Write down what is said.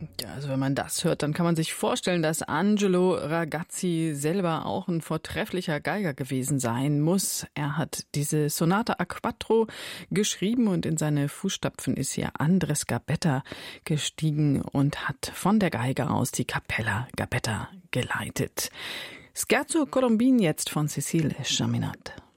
Ja, also wenn man das hört, dann kann man sich vorstellen, dass Angelo Ragazzi selber auch ein vortrefflicher Geiger gewesen sein muss. Er hat diese Sonata a Quattro geschrieben und in seine Fußstapfen ist hier Andres Gabetta gestiegen und hat von der Geige aus die Cappella Gabetta geleitet. Scherzo Colombin jetzt von Cécile Chaminade.